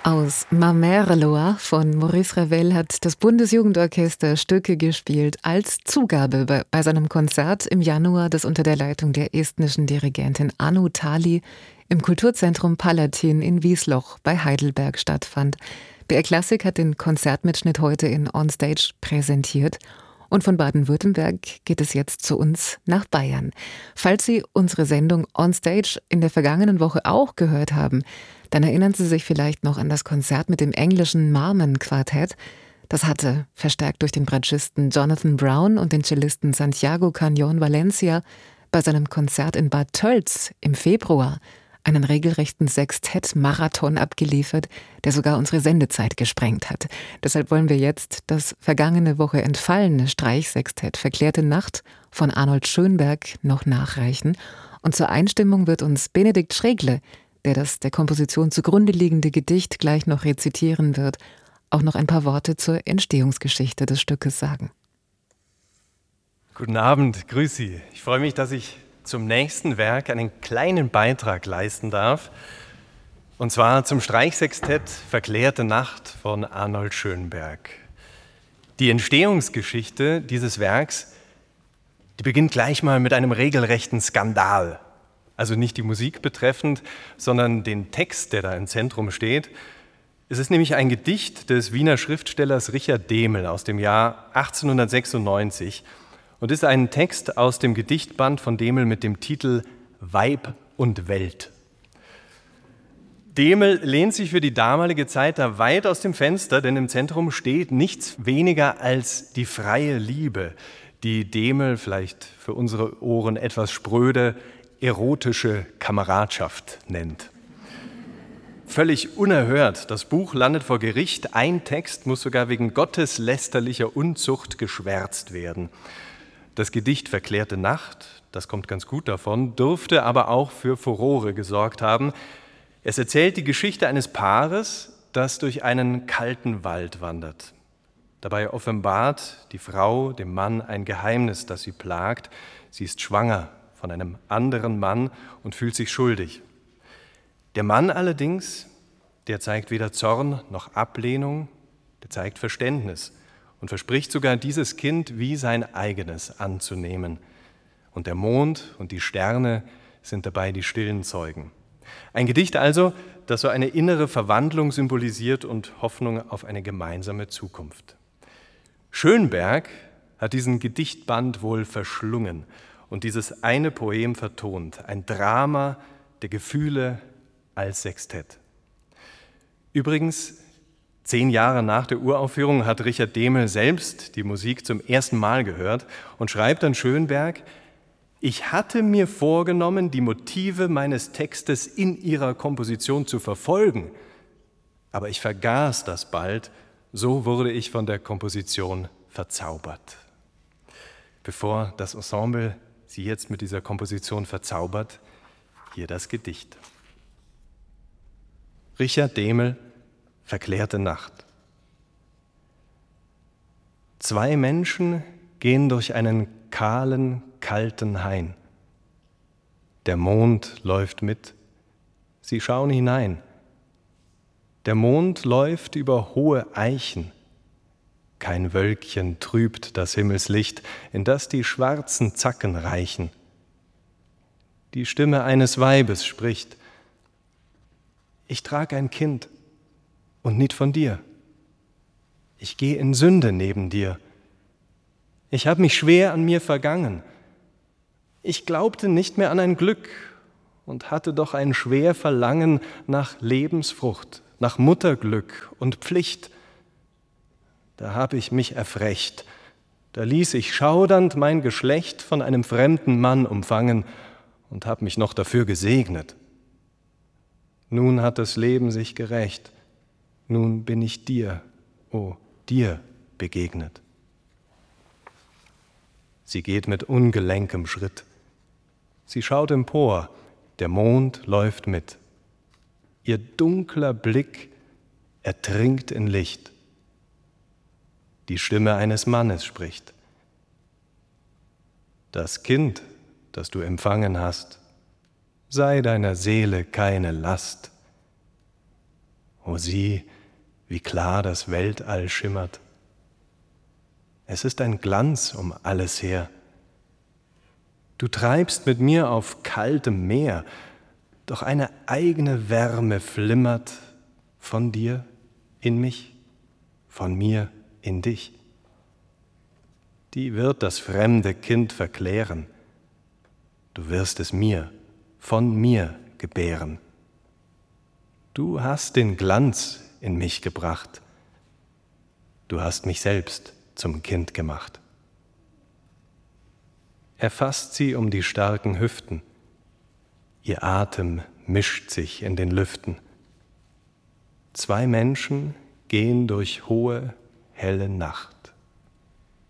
Aus Ma Mère Loire von Maurice Ravel hat das Bundesjugendorchester Stücke gespielt als Zugabe bei seinem Konzert im Januar, das unter der Leitung der estnischen Dirigentin Anu Tali im Kulturzentrum Palatin in Wiesloch bei Heidelberg stattfand. BR Klassik hat den Konzertmitschnitt heute in Onstage präsentiert. Und von Baden-Württemberg geht es jetzt zu uns nach Bayern. Falls Sie unsere Sendung Onstage in der vergangenen Woche auch gehört haben, dann erinnern Sie sich vielleicht noch an das Konzert mit dem englischen Marmon-Quartett. Das hatte, verstärkt durch den Bratschisten Jonathan Brown und den Cellisten Santiago Cañón Valencia, bei seinem Konzert in Bad Tölz im Februar einen regelrechten Sextett-Marathon abgeliefert, der sogar unsere Sendezeit gesprengt hat. Deshalb wollen wir jetzt das vergangene Woche entfallene Streichsextett Verklärte Nacht von Arnold Schönberg noch nachreichen. Und zur Einstimmung wird uns Benedikt Schregle, der das der Komposition zugrunde liegende Gedicht gleich noch rezitieren wird, auch noch ein paar Worte zur Entstehungsgeschichte des Stückes sagen. Guten Abend, grüß Sie. Ich freue mich, dass ich zum nächsten Werk einen kleinen Beitrag leisten darf, und zwar zum Streichsextett Verklärte Nacht von Arnold Schönberg. Die Entstehungsgeschichte dieses Werks, die beginnt gleich mal mit einem regelrechten Skandal. Also nicht die Musik betreffend, sondern den Text, der da im Zentrum steht. Es ist nämlich ein Gedicht des Wiener Schriftstellers Richard Dehmel aus dem Jahr 1896 und ist ein Text aus dem Gedichtband von Dehmel mit dem Titel Weib und Welt. Dehmel lehnt sich für die damalige Zeit da weit aus dem Fenster, denn im Zentrum steht nichts weniger als die freie Liebe, die Dehmel, vielleicht für unsere Ohren etwas spröde, erotische Kameradschaft nennt. Völlig unerhört, das Buch landet vor Gericht, ein Text muss sogar wegen gotteslästerlicher Unzucht geschwärzt werden. Das Gedicht Verklärte Nacht, das kommt ganz gut davon, dürfte aber auch für Furore gesorgt haben. Es erzählt die Geschichte eines Paares, das durch einen kalten Wald wandert. Dabei offenbart die Frau dem Mann ein Geheimnis, das sie plagt. Sie ist schwanger von einem anderen Mann und fühlt sich schuldig. Der Mann allerdings, der zeigt weder Zorn noch Ablehnung, der zeigt Verständnis und verspricht sogar, dieses Kind wie sein eigenes anzunehmen. Und der Mond und die Sterne sind dabei die stillen Zeugen. Ein Gedicht also, das so eine innere Verwandlung symbolisiert und Hoffnung auf eine gemeinsame Zukunft. Schönberg hat diesen Gedichtband wohl verschlungen und dieses eine Poem vertont, ein Drama der Gefühle als Sextett. Übrigens, 10 Jahre nach der Uraufführung hat Richard Dehmel selbst die Musik zum ersten Mal gehört und schreibt an Schönberg: Ich hatte mir vorgenommen, die Motive meines Textes in ihrer Komposition zu verfolgen, aber ich vergaß das bald, so wurde ich von der Komposition verzaubert. Bevor das Ensemble Sie jetzt mit dieser Komposition verzaubert, hier das Gedicht. Richard Dehmel, Verklärte Nacht. 2 Menschen gehen durch einen kahlen, kalten Hain. Der Mond läuft mit, sie schauen hinein. Der Mond läuft über hohe Eichen. Kein Wölkchen trübt das Himmelslicht, in das die schwarzen Zacken reichen. Die Stimme eines Weibes spricht: Ich trag ein Kind und nicht von dir. Ich geh in Sünde neben dir. Ich hab mich schwer an mir vergangen. Ich glaubte nicht mehr an ein Glück und hatte doch ein schwer Verlangen nach Lebensfrucht, nach Mutterglück und Pflicht. Da hab ich mich erfrecht, da ließ ich schaudernd mein Geschlecht von einem fremden Mann umfangen und hab mich noch dafür gesegnet. Nun hat das Leben sich gerächt, nun bin ich dir, oh, dir begegnet. Sie geht mit ungelenkem Schritt. Sie schaut empor, der Mond läuft mit. Ihr dunkler Blick ertrinkt in Licht. Die Stimme eines Mannes spricht: Das Kind, das du empfangen hast, sei deiner Seele keine Last. O sieh, wie klar das Weltall schimmert. Es ist ein Glanz um alles her. Du treibst mit mir auf kaltem Meer, doch eine eigene Wärme flimmert von dir in mich, von mir in dich. Die wird das fremde Kind verklären. Du wirst es mir, von mir gebären. Du hast den Glanz in mich gebracht. Du hast mich selbst zum Kind gemacht. Er fasst sie um die starken Hüften. Ihr Atem mischt sich in den Lüften. Zwei Menschen gehen durch hohe, helle Nacht.